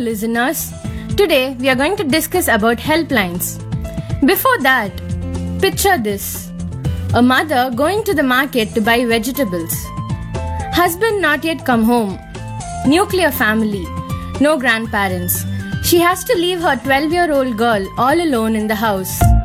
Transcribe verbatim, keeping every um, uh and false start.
listeners. Today we are going to discuss about helplines. Before that, picture this. A mother going to the market to buy vegetables. Husband not yet come home. Nuclear family. No grandparents. She has to leave her twelve-year-old girl all alone in the house.